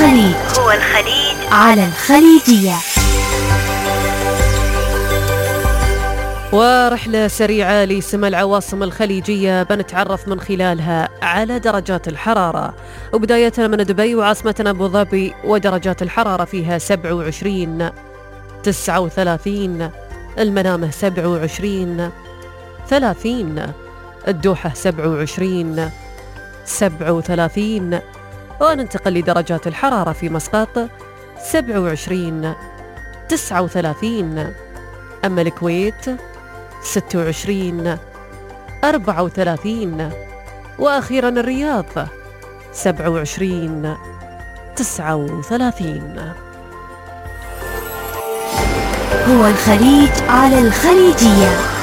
الخليج على الخليجية. ورحلة سريعة لسما العواصم الخليجية بنتعرف من خلالها على درجات الحرارة، وبداية من دبي وعاصمتنا أبو ظبي، ودرجات الحرارة فيها 27 39، المنامة 27 30، الدوحة 27 37، وننتقل لدرجات الحرارة في مسقط 27 39، أما الكويت 26 34، وأخيرا الرياض 27 39. هو الخليج على الخليجية.